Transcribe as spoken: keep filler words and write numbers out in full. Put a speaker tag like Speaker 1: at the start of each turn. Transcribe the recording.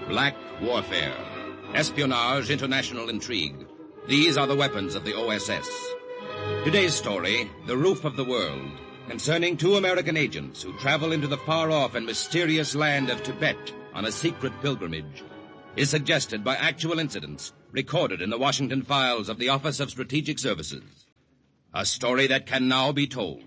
Speaker 1: Black warfare, espionage, international intrigue. These are the weapons of the O S S. Today's story, The Roof of the World, concerning two American agents who travel into the far-off and mysterious land of Tibet on a secret pilgrimage, is suggested by actual incidents recorded in the Washington files of the Office of Strategic Services. A story that can now be told.